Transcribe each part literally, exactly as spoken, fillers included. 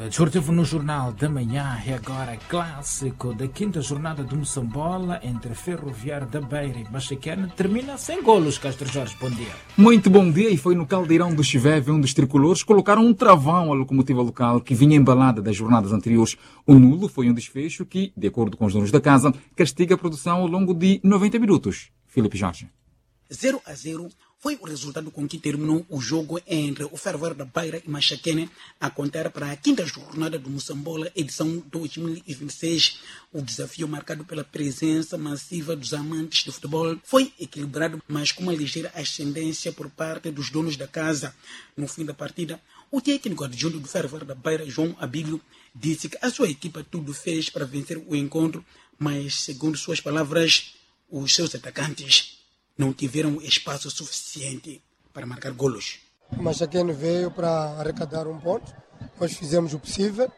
Desportivo no Jornal da Manhã é agora clássico da quinta jornada do Moçambola entre Ferroviário da Beira e Machaquene. Termina sem golos, Castro Jorge. Bom dia. Muito bom dia. E foi no Caldeirão do Chiveve onde os tricolores colocaram um travão à locomotiva local que vinha embalada das jornadas anteriores. O nulo foi um desfecho que, de acordo com os donos da casa, castiga a produção ao longo de noventa minutos. Filipe Jorge. zero a zero foi o resultado com que terminou o jogo entre o Ferroviário da Beira e Machaquene, a contar para a quinta jornada do Moçambola, edição dois mil e vinte e seis. O desafio, marcado pela presença massiva dos amantes de futebol, foi equilibrado, mas com uma ligeira ascendência por parte dos donos da casa. No fim da partida, o técnico adjunto do Ferroviário da Beira, João Abílio, disse que a sua equipa tudo fez para vencer o encontro, mas, segundo suas palavras, os seus atacantes não tiveram espaço suficiente para marcar golos. O Machaquene veio para arrecadar um ponto, nós fizemos o possível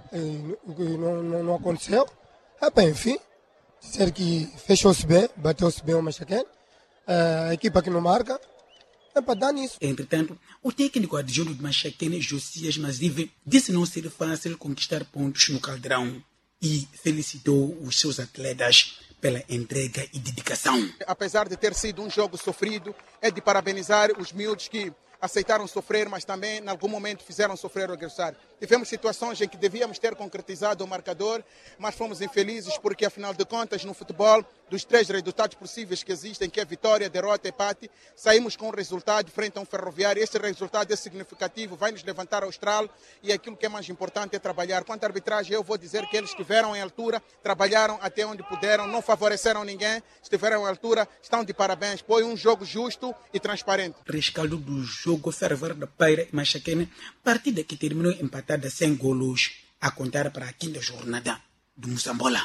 e não, não, não aconteceu. É bem, enfim, dizer que fechou-se bem, bateu-se bem o Machaquene, a equipa que não marca, é para dar nisso. Entretanto, o técnico adjunto de Machaquene, Josias Mazive, disse não ser fácil conquistar pontos no Caldeirão e felicitou os seus atletas pela entrega e dedicação. Apesar de ter sido um jogo sofrido, é de parabenizar os miúdos que aceitaram sofrer, mas também, em algum momento, fizeram sofrer o adversário. Tivemos situações em que devíamos ter concretizado o marcador, mas fomos infelizes porque, afinal de contas, no futebol, dos três resultados possíveis que existem, que é vitória, derrota e empate, saímos com um resultado frente a um Ferroviário. Esse resultado é significativo, vai nos levantar ao estralo e aquilo que é mais importante é trabalhar. Quanto à arbitragem, eu vou dizer que eles estiveram em altura, trabalharam até onde puderam, não favoreceram ninguém, estiveram em altura, estão de parabéns. Foi um jogo justo e transparente. Rescaldo do jogo Ferroviário da Beira e Machaquene, partida que terminou empatada sem golos, a contar para a quinta jornada do Moçambola.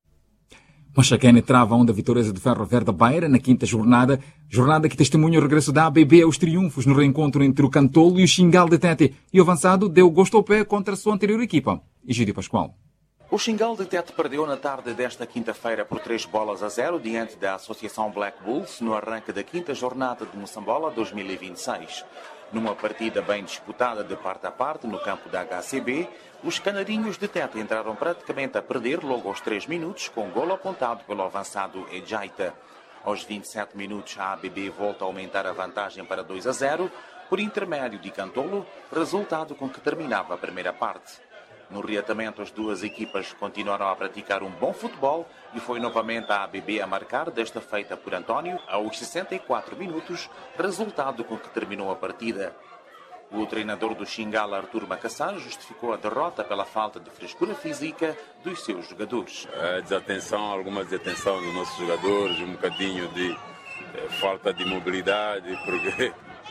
Machaquene trava a onda vitoriosa de Ferroviário da Beira na quinta jornada, jornada que testemunha o regresso da A B B aos triunfos no reencontro entre o Cantolo e o Xingal de Tete, e o avançado deu gosto ao pé contra a sua anterior equipa. Egídio Pascoal. O Xingal de Tete perdeu na tarde desta quinta-feira por três bolas a zero diante da Associação Black Bulls no arranque da quinta jornada de Moçambola dois mil e vinte e seis. Numa partida bem disputada de parte a parte no campo da H C B, os canarinhos de Tete entraram praticamente a perder logo aos três minutos com golo apontado pelo avançado Ejaita. Aos vinte e sete minutos a A B B volta a aumentar a vantagem para dois a zero por intermédio de Cantolo, resultado com que terminava a primeira parte. No reatamento, as duas equipas continuaram a praticar um bom futebol e foi novamente a A B B a marcar, desta feita por António, aos sessenta e quatro minutos, resultado com que terminou a partida. O treinador do Xingal, Artur Macassar, justificou a derrota pela falta de frescura física dos seus jogadores. A desatenção, alguma desatenção dos nossos jogadores, um bocadinho de eh, falta de mobilidade, porque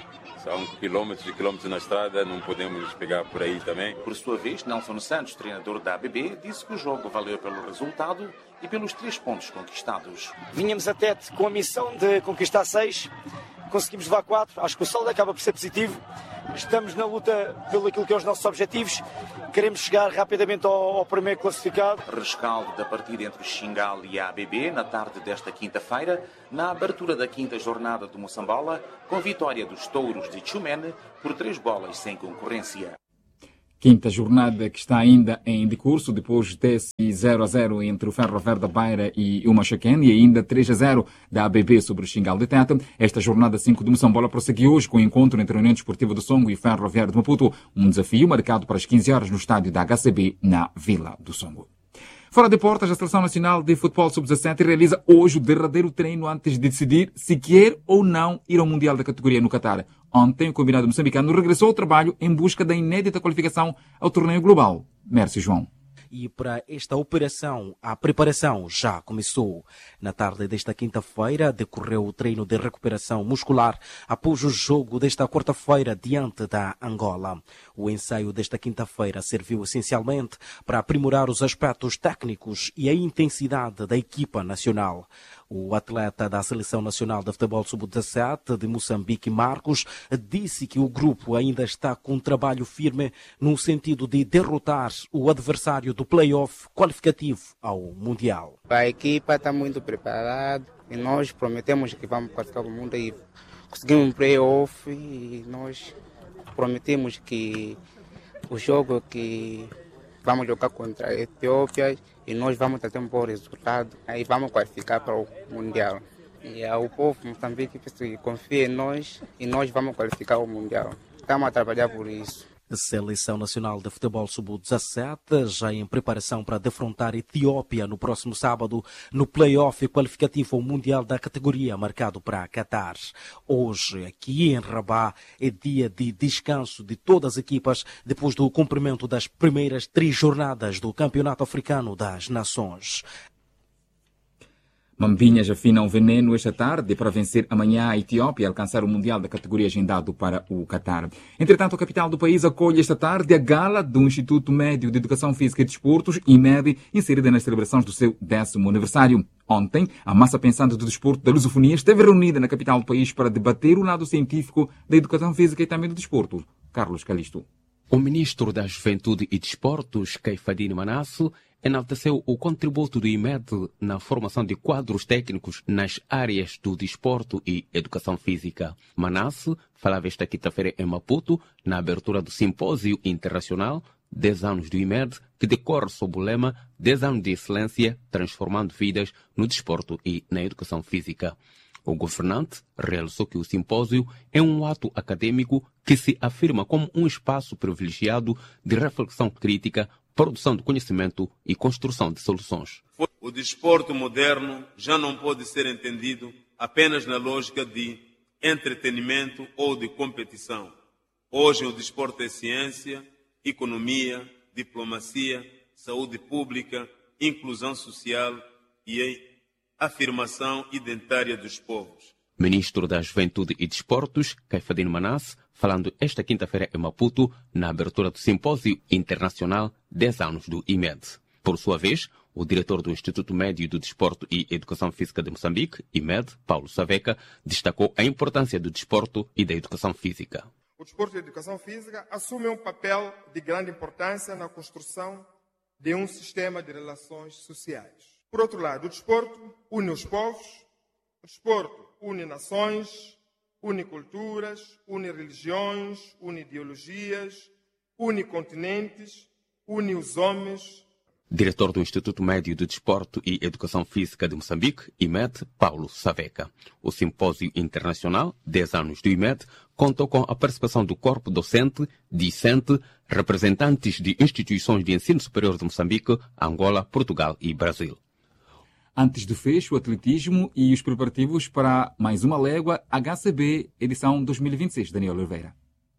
são quilómetros e quilómetros na estrada, não podemos pegar por aí também. Por sua vez, Nelson Santos, treinador da A B B, disse que o jogo valeu pelo resultado e pelos três pontos conquistados. Vinhamos a Tete com a missão de conquistar seis, conseguimos levar quatro, acho que o saldo acaba por ser positivo. Estamos na luta pelo aquilo que é os nossos objetivos, queremos chegar rapidamente ao, ao primeiro classificado. Rescaldo da partida entre o Xingal e a A B B na tarde desta quinta-feira, na abertura da quinta jornada do Moçambola, com vitória dos Touros de Tchumene por três bolas sem concorrência. Quinta jornada que está ainda em decurso, depois desse zero a zero entre o Ferroviário da Beira e o Machaquene e ainda três a zero da A B B sobre o Xingal de Tete. Esta jornada cinco do Moçambola prossegue hoje com o encontro entre a União Desportiva do Songo e o Ferroviário de Maputo, um desafio marcado para as quinze horas no estádio da H C B na Vila do Songo. Fora de portas, a Seleção Nacional de Futebol sub dezassete realiza hoje o derradeiro treino antes de decidir se quer ou não ir ao Mundial da categoria no Catar. Ontem, o combinado moçambicano regressou ao trabalho em busca da inédita qualificação ao torneio global. Mércio João. E para esta operação, a preparação já começou. Na tarde desta quinta-feira, decorreu o treino de recuperação muscular após o jogo desta quarta-feira diante da Angola. O ensaio desta quinta-feira serviu essencialmente para aprimorar os aspectos técnicos e a intensidade da equipa nacional. O atleta da Seleção Nacional de Futebol sub dezassete de Moçambique, Marcos, disse que o grupo ainda está com um trabalho firme no sentido de derrotar o adversário do play-off qualificativo ao Mundial. A equipa está muito preparada e nós prometemos que vamos participar do Mundo e conseguimos um play-off e nós prometemos que o jogo que vamos jogar contra a Etiópia e nós vamos ter um bom resultado. Aí vamos qualificar para o Mundial. E o povo de Moçambique confia em nós e nós vamos qualificar o Mundial. Estamos a trabalhar por isso. A Seleção Nacional de Futebol sub dezassete já em preparação para defrontar a Etiópia no próximo sábado no play-off qualificativo ao Mundial da categoria marcado para Qatar. Hoje, aqui em Rabat, é dia de descanso de todas as equipas depois do cumprimento das primeiras três jornadas do Campeonato Africano das Nações. Mambinhas afinam veneno esta tarde para vencer amanhã a Etiópia e alcançar o Mundial da categoria agendado para o Qatar. Entretanto, a capital do país acolhe esta tarde a gala do Instituto Médio de Educação Física e Desportos, I M E D, inserida nas celebrações do seu décimo aniversário. Ontem, a massa pensante do desporto da lusofonia esteve reunida na capital do país para debater o lado científico da educação física e também do desporto. Carlos Calisto. O ministro da Juventude e Desportos, Kefadine Manasso, enalteceu o contributo do I M E D na formação de quadros técnicos nas áreas do desporto e educação física. Manasse falava esta quinta-feira em Maputo, na abertura do Simpósio Internacional dez anos do I M E D, que decorre sob o lema dez anos de excelência, transformando vidas no desporto e na educação física. O governante realçou que o simpósio é um ato acadêmico que se afirma como um espaço privilegiado de reflexão crítica, produção de conhecimento e construção de soluções. O desporto moderno já não pode ser entendido apenas na lógica de entretenimento ou de competição. Hoje o desporto é ciência, economia, diplomacia, saúde pública, inclusão social e afirmação identitária dos povos. Ministro da Juventude e Desportos, Kefadine Manasse, falando esta quinta-feira em Maputo, na abertura do Simpósio Internacional dez anos do I M E D. Por sua vez, o diretor do Instituto Médio do Desporto e Educação Física de Moçambique, I M E D, Paulo Saveca, destacou a importância do desporto e da educação física. O desporto e a educação física assumem um papel de grande importância na construção de um sistema de relações sociais. Por outro lado, o desporto une os povos, o desporto une nações, une culturas, une religiões, une ideologias, une continentes, une os homens. Diretor do Instituto Médio de Desporto e Educação Física de Moçambique, I M E D, Paulo Saveca. O Simpósio Internacional dez anos do I M E D contou com a participação do corpo docente, discente, representantes de instituições de ensino superior de Moçambique, Angola, Portugal e Brasil. Antes do fecho, o atletismo e os preparativos para mais uma légua H C B, edição dois mil e vinte e seis. Daniel Oliveira.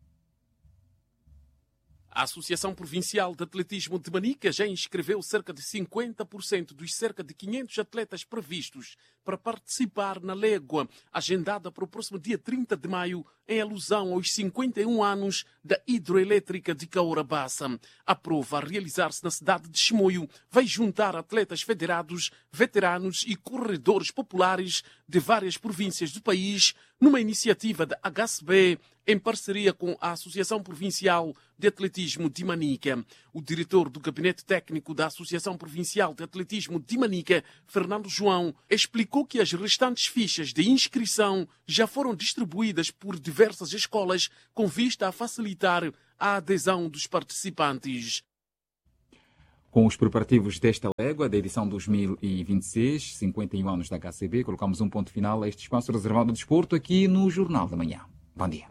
A Associação Provincial de Atletismo de Manica já inscreveu cerca de cinquenta por cento dos cerca de quinhentos atletas previstos para participar na légua, agendada para o próximo dia trinta de maio, em alusão aos cinquenta e um anos da hidroelétrica de Caurabassa. A prova, a realizar-se na cidade de Chimoio, vai juntar atletas federados, veteranos e corredores populares de várias províncias do país, numa iniciativa da H C B, em parceria com a Associação Provincial de Atletismo de Manica. O diretor do Gabinete Técnico da Associação Provincial de Atletismo de Manica, Fernando João, explicou que as restantes fichas de inscrição já foram distribuídas por diversas escolas com vista a facilitar a adesão dos participantes. Com os preparativos desta légua, da edição dois mil e vinte e seis, cinquenta e um anos da H C B, colocamos um ponto final a este espaço reservado ao desporto aqui no Jornal da Manhã. Bom dia.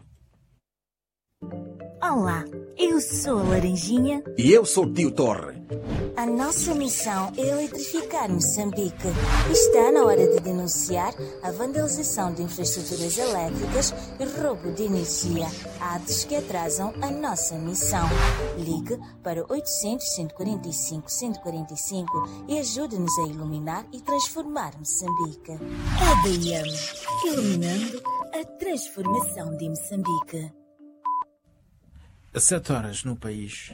Olá, eu sou a Laranjinha. E eu sou o Tio Torre. A nossa missão é eletrificar Moçambique. Está na hora de denunciar a vandalização de infraestruturas elétricas e roubo de energia, atos que atrasam a nossa missão. Ligue para oitocentos, cento e quarenta e cinco, cento e quarenta e cinco e ajude-nos a iluminar e transformar Moçambique. A B I M, iluminando a transformação de Moçambique. Sete horas no país.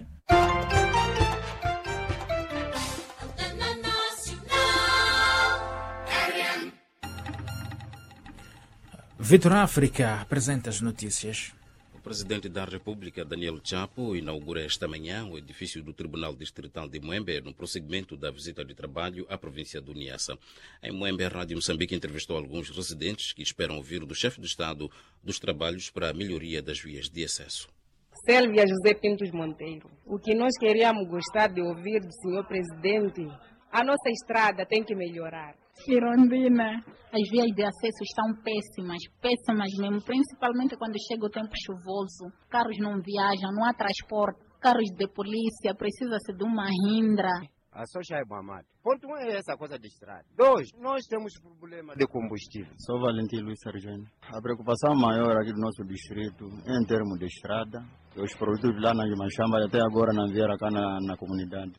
Vitor África apresenta as notícias. O presidente da República, Daniel Chapo, inaugura esta manhã o edifício do Tribunal Distrital de Moembe no prosseguimento da visita de trabalho à província do Niassa. Em Moembe, a Rádio Moçambique entrevistou alguns residentes que esperam ouvir do chefe de Estado dos trabalhos para a melhoria das vias de acesso. Sélvia José Pintos Monteiro. O que nós queríamos gostar de ouvir do senhor presidente, a nossa estrada tem que melhorar. Irondina. As vias de acesso estão péssimas, péssimas mesmo, principalmente quando chega o tempo chuvoso. Carros não viajam, não há transporte. Carros de polícia, precisa-se de uma rindra. A soja é mamada. Ponto um é essa coisa de estrada. Dois, nós temos problema de combustível. Sou Valentim Luiz Sargento. A preocupação maior aqui do nosso distrito é em termos de estrada. Os produtos lá na Machamba até agora não vieram cá na, na comunidade.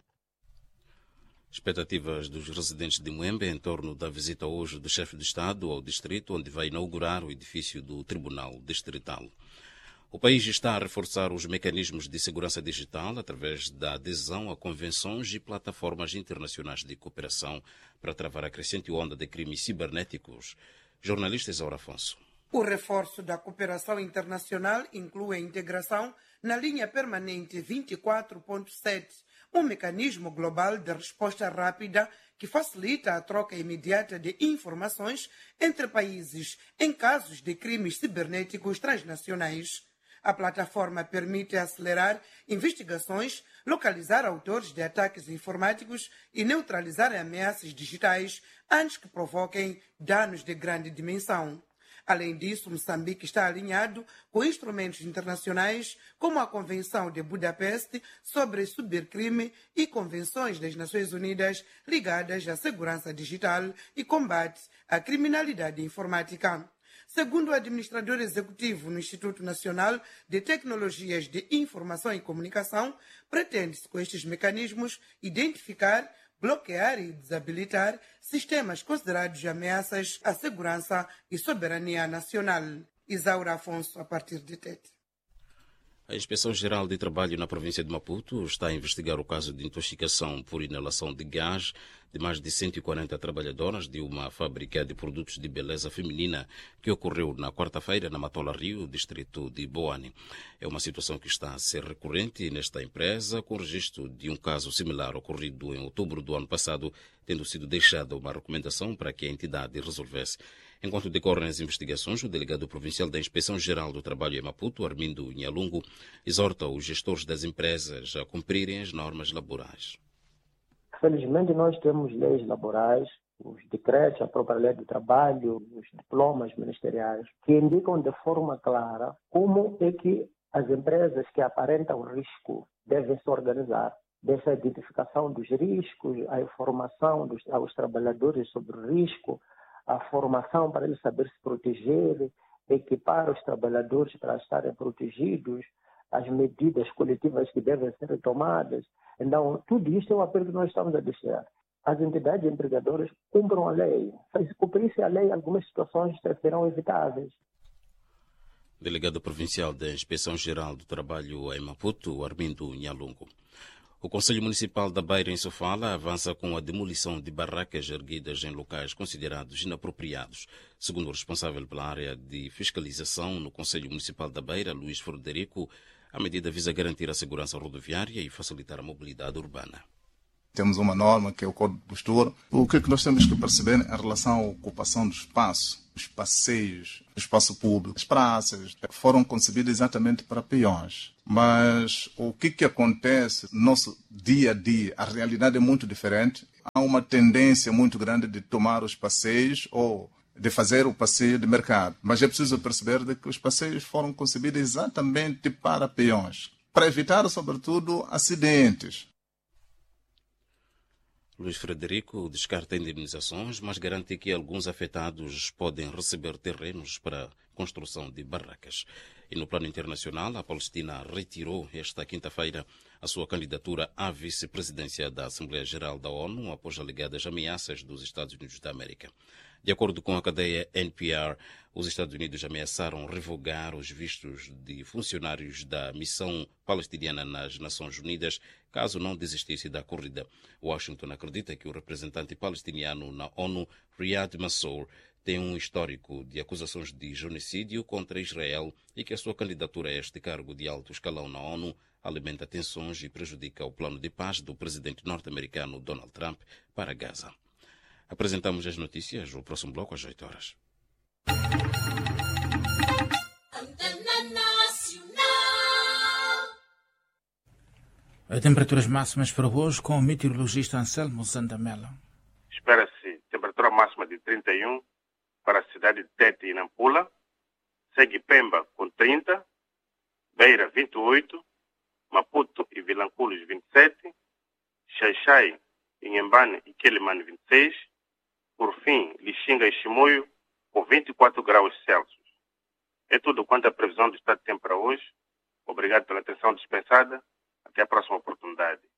Expectativas dos residentes de Muembe em torno da visita hoje do chefe de Estado ao distrito, onde vai inaugurar o edifício do Tribunal Distrital. O país está a reforçar os mecanismos de segurança digital através da adesão a convenções e plataformas internacionais de cooperação para travar a crescente onda de crimes cibernéticos. Jornalista Isaura Afonso. O reforço da cooperação internacional inclui a integração na linha permanente vinte e quatro ponto sete, um mecanismo global de resposta rápida que facilita a troca imediata de informações entre países em casos de crimes cibernéticos transnacionais. A plataforma permite acelerar investigações, localizar autores de ataques informáticos e neutralizar ameaças digitais antes que provoquem danos de grande dimensão. Além disso, Moçambique está alinhado com instrumentos internacionais como a Convenção de Budapeste sobre Cibercrime e convenções das Nações Unidas ligadas à segurança digital e combate à criminalidade informática. Segundo o administrador executivo no Instituto Nacional de Tecnologias de Informação e Comunicação, pretende-se com estes mecanismos identificar, bloquear e desabilitar sistemas considerados ameaças à segurança e soberania nacional. Isaura Afonso, a partir de Tete. A Inspeção-Geral de Trabalho na província de Maputo está a investigar o caso de intoxicação por inalação de gás de mais de cento e quarenta trabalhadoras de uma fábrica de produtos de beleza feminina que ocorreu na quarta-feira na Matola Rio, distrito de Boane. É uma situação que está a ser recorrente nesta empresa, com registro de um caso similar ocorrido em outubro do ano passado, tendo sido deixada uma recomendação para que a entidade resolvesse. Enquanto decorrem as investigações, o delegado provincial da Inspeção-Geral do Trabalho em Maputo, Armindo Nhalungo, exorta os gestores das empresas a cumprirem as normas laborais. Felizmente, nós temos leis laborais, os decretos, a própria lei do trabalho, os diplomas ministeriais, que indicam de forma clara como é que as empresas que aparentam risco devem se organizar. Dessa identificação dos riscos, a informação dos, aos trabalhadores sobre o risco, a formação para eles saber se proteger, equipar os trabalhadores para estarem protegidos, as medidas coletivas que devem ser tomadas. Então, tudo isso é um apelo que nós estamos a deixar. As entidades empregadoras cumpram a lei. Se cumprisse a lei, algumas situações serão evitáveis. Delegado provincial da Inspeção-Geral do Trabalho em Maputo, Armindo Nhalungo. O Conselho Municipal da Beira, em Sofala, avança com a demolição de barracas erguidas em locais considerados inapropriados. Segundo o responsável pela área de fiscalização no Conselho Municipal da Beira, Luís Frederico, a medida visa garantir a segurança rodoviária e facilitar a mobilidade urbana. Temos uma norma que é o Código de Postura. O que é que nós temos que perceber em relação à ocupação do espaço, os passeios, o espaço público, as praças, foram concebidas exatamente para peões. Mas o que, que acontece no nosso dia a dia? A realidade é muito diferente. Há uma tendência muito grande de tomar os passeios ou de fazer o passeio de mercado. Mas é preciso perceber de que os passeios foram concebidos exatamente para peões, para evitar, sobretudo, acidentes. Luís Frederico descarta indemnizações, mas garante que alguns afetados podem receber terrenos para a construção de barracas. E no plano internacional, a Palestina retirou esta quinta-feira a sua candidatura à vice-presidência da Assembleia Geral da ONU após alegadas ameaças dos Estados Unidos da América. De acordo com a cadeia N P R, os Estados Unidos ameaçaram revogar os vistos de funcionários da missão palestiniana nas Nações Unidas caso não desistisse da corrida. Washington acredita que o representante palestiniano na ONU, Riyad Mansour, tem um histórico de acusações de genocídio contra Israel e que a sua candidatura a este cargo de alto escalão na ONU alimenta tensões e prejudica o plano de paz do presidente norte-americano Donald Trump para Gaza. Apresentamos as notícias no próximo bloco às oito horas. Antena Nacional. Temperaturas máximas para hoje com o meteorologista Anselmo Zandamela. Espera-se temperatura máxima de trinta e um para a cidade de Tete e Nampula, segue Pemba com trinta, Beira vinte e oito, Maputo e Vilanculos vinte e sete, Xaixai, Inhambane e Quelimane vinte e seis, por fim Lixinga e Chimoio com vinte e quatro graus Celsius. É tudo quanto a previsão do estado de tempo para hoje. Obrigado pela atenção dispensada. Até a próxima oportunidade.